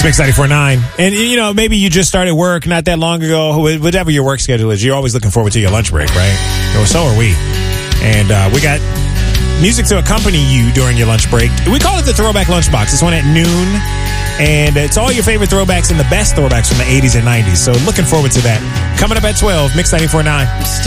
Mix 94.9. And, you know, maybe you just started work not that long ago. Whatever your work schedule is, you're always looking forward to your lunch break, right? Well, so are we. And we got music to accompany you during your lunch break. We call it the Throwback Lunchbox. It's one at noon. And it's all your favorite throwbacks and the best throwbacks from the 80s and 90s. So looking forward to that. Coming up at 12, Mix 94.9.